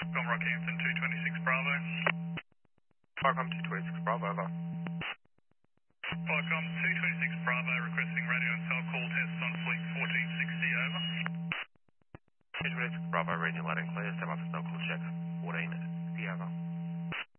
Gomrock Kingston 226 Bravo. Qualcomm 226 Bravo, over. Qualcomm 226 Bravo requesting radio and cell call tests on fleet 1460, over. 226 Bravo, reading loud and clear. Step up for cell call check 1460, over.